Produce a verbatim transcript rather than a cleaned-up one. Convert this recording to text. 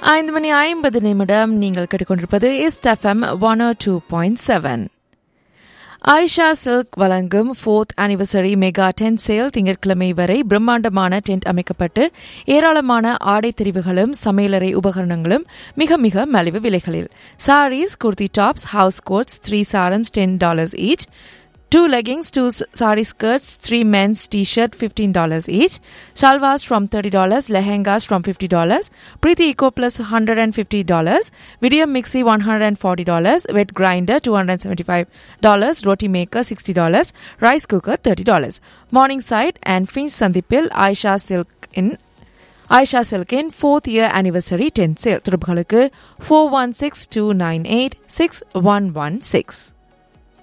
ஐந்து மணி ஐம்பது நிமிடம் நீங்கள் கேட்டுக்கொண்டிருப்பது இஸ்ட் எஃப்எம் ஒன் ஓ two point seven. Ayesha silk வழங்கும் fourth anniversary mega tent sale திங்கட்கிழமை வரை பிரம்மாண்டமான டென்ட் அமைக்கப்பட்டு ஏராளமான ஆடை தெரிவுகளும் சமையலறை உபகரணங்களும் மிக மிக மலிவு விலைகளில். Saris, kurti tops, house quotes, three சாரம்ஸ் ten dollars each. Two leggings, two sari skirts, three men's t-shirt, fifteen dollars each. Shalwars from thirty dollars, lehengas from fifty dollars. Preeti Eco Plus one hundred fifty dollars. Video Mixie one hundred forty dollars. Wet grinder two hundred seventy-five dollars. Roti maker sixty dollars. Rice cooker thirty dollars. Morningside and Finch Sandipil Aisha Silk in Aisha Silk in fourth year anniversary tent sale. தொடர்புகளுக்கு four one six two nine eight six one one six.